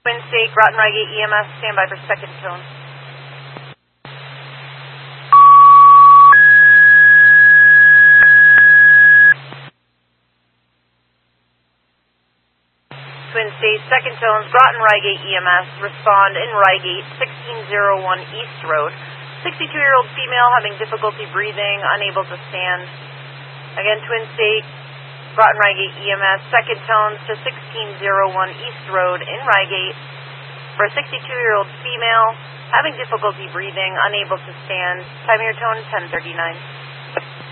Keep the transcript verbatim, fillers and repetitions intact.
Twin State, Groton Reigate E M S, stand by for second tone. Twin State, second tones, Groton Reigate E M S, respond in Reigate, sixteen oh one East Road. sixty-two-year-old female having difficulty breathing, unable to stand. Again, Twin State, Groton Reigate E M S, second tones to sixteen oh one East Road in Reigate for a sixty-two-year-old female having difficulty breathing, unable to stand. Time of your tone, ten thirty-nine.